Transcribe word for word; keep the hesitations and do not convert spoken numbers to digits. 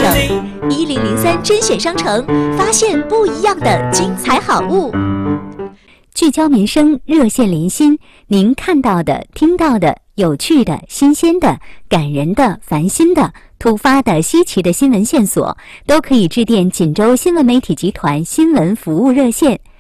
省。一零零三甄选商城，发现不一样的精彩好物。 聚焦民生，热线连心，您看到的、听到的、有趣的、新鲜的、感人的、烦心的、突发的、稀奇的新闻线索，都可以致电锦州新闻媒体集团新闻服务热线